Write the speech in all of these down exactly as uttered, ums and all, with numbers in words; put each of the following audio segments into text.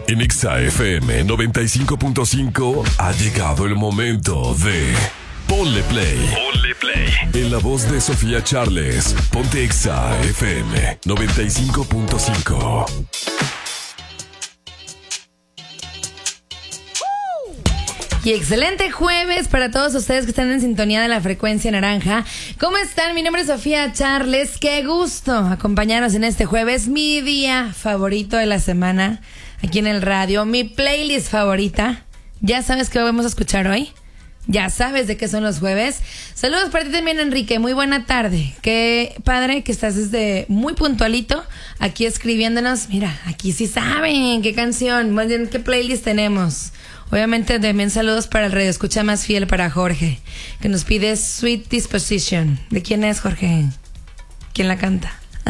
En Exa F M noventa y cinco punto cinco ha llegado el momento de Ponle Play. Ponle Play. En la voz de Sofía Charles, ponte Exa F M noventa y cinco punto cinco. Y excelente jueves para todos ustedes que están en sintonía de la frecuencia naranja. ¿Cómo están? Mi nombre es Sofía Charles. Qué gusto acompañarnos en este jueves, mi día favorito de la semana aquí en el radio, mi playlist favorita. ¿Ya sabes qué vamos a escuchar hoy? Ya sabes de qué son los jueves. Saludos para ti también, Enrique. Muy buena tarde. Qué padre que estás desde muy puntualito aquí escribiéndonos. Mira, aquí sí saben qué canción, más bien qué playlist tenemos. Obviamente también saludos para el radio escucha más fiel, para Jorge, que nos pide Sweet Disposition. ¿De quién es, Jorge? ¿Quién la canta?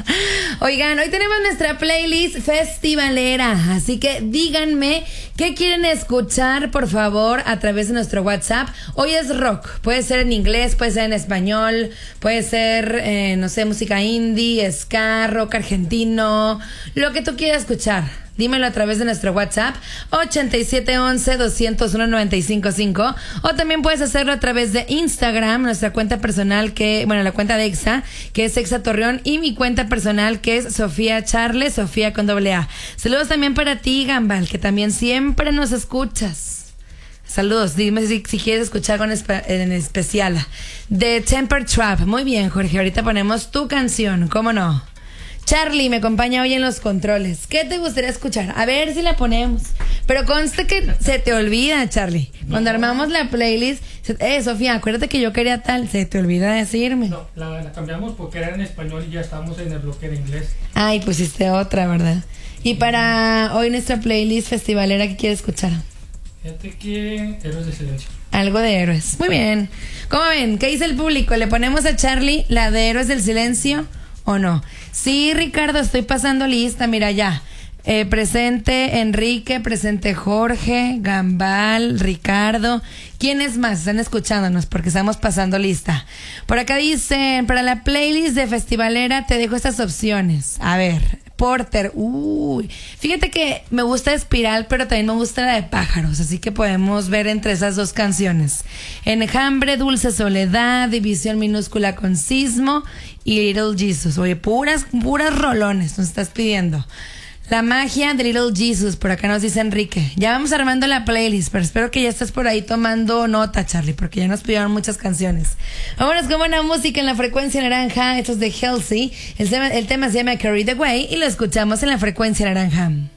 Oigan, hoy tenemos nuestra playlist festivalera, así que díganme qué quieren escuchar, por favor, a través de nuestro WhatsApp. Hoy es rock, puede ser en inglés, puede ser en español, puede ser, eh, no sé, música indie, ska, rock argentino, lo que tú quieras escuchar. Dímelo a través de nuestro WhatsApp ochenta y siete once, doscientos uno, noventa y cinco cinco, o también puedes hacerlo a través de Instagram, nuestra cuenta personal, que, bueno, la cuenta de Exa, que es Exa Torreón, y mi cuenta personal, que es Sofía Charles, Sofía con doble A. Saludos también para ti, Gambal, que también siempre nos escuchas. Saludos, dime si, si quieres escuchar con espe- en especial de Temper Trap. Muy bien, Jorge, ahorita ponemos tu canción, ¿cómo no? Charlie me acompaña hoy en los controles. ¿Qué te gustaría escuchar? A ver si la ponemos. Pero conste que se te olvida, Charlie. Cuando no. armamos la playlist, se, eh, Sofía, acuérdate que yo quería tal. Se te olvida decirme. No, la, la cambiamos porque era en español y ya estamos en el bloque de inglés. Ay, pusiste otra, ¿verdad? Y para hoy nuestra playlist festivalera, ¿qué quieres escuchar? Fíjate que Héroes de Silencio. Algo de Héroes. Muy bien. ¿Cómo ven? ¿Qué dice el público? ¿Le ponemos a Charlie la de Héroes del Silencio o no? Sí, Ricardo, estoy pasando lista, mira ya. Eh, presente Enrique, presente Jorge, Gambal, Ricardo. ¿Quiénes más están escuchándonos? Porque estamos pasando lista. Por acá dicen, para la playlist de festivalera te dejo estas opciones. A ver, Porter. Uy, fíjate que me gusta Espiral, pero también me gusta la de Pájaros, así que podemos ver entre esas dos canciones. Enjambre, Dulce Soledad, División Minúscula con Sismo y Little Jesus. Oye, puras, puras rolones nos estás pidiendo. La magia de Little Jesus, por acá nos dice Enrique. Ya vamos armando la playlist, pero espero que ya estés por ahí tomando nota, Charlie, porque ya nos pidieron muchas canciones. Vámonos con buena música en la frecuencia naranja. Esto es de Halsey. El tema, el tema se llama Carried Away y lo escuchamos en la frecuencia naranja.